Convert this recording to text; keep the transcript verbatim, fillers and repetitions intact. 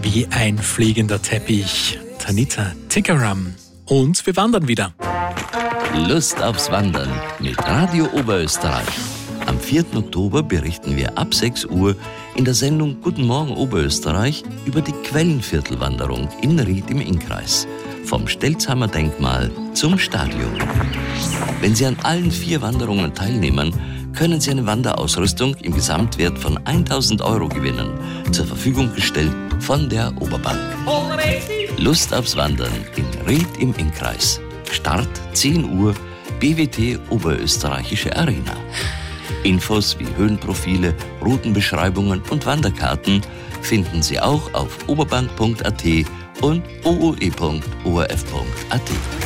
wie ein fliegender Teppich. Tanita Tikaram. Und wir wandern wieder. Lust aufs Wandern mit Radio Oberösterreich. Am vierten Oktober berichten wir ab sechs Uhr in der Sendung Guten Morgen Oberösterreich über die Quellenviertelwanderung in Ried im Innkreis. Vom Stelzheimer Denkmal zum Stadion. Wenn Sie an allen vier Wanderungen teilnehmen, können Sie eine Wanderausrüstung im Gesamtwert von tausend Euro gewinnen, zur Verfügung gestellt von der Oberbank. Lust aufs Wandern in Ried im Innkreis. Start zehn Uhr, B W T Oberösterreichische Arena. Infos wie Höhenprofile, Routenbeschreibungen und Wanderkarten finden Sie auch auf oberbank punkt a t und o o e punkt o r f punkt a t.